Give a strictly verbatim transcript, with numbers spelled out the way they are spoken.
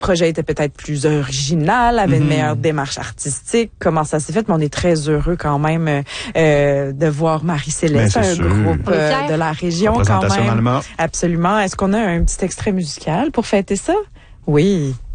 projet était peut-être plus original, avait Mm-hmm. une meilleure démarche artistique, comment ça s'est fait, mais on est très heureux quand même euh, de voir Marie-Céleste, Ben, c'est un sûr. groupe On est euh, fiers. de la région quand Représentation même. dans le Mas. Absolument. Est-ce qu'on a un petit extrait musical pour fêter ça? Oui.